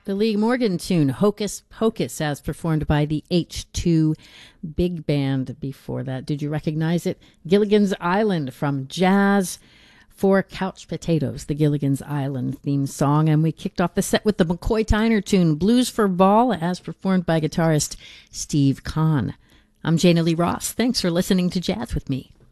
The Lee Morgan tune, Hocus Pocus, as performed by the H2 Big Band. Before that, did you recognize it? Gilligan's Island from Jazz for Couch Potatoes, the Gilligan's Island theme song. And we kicked off the set with the McCoy Tyner tune, Blues for Ball, as performed by guitarist Steve Kahn. I'm Jana Lee Ross. Thanks for listening to Jazz with Me.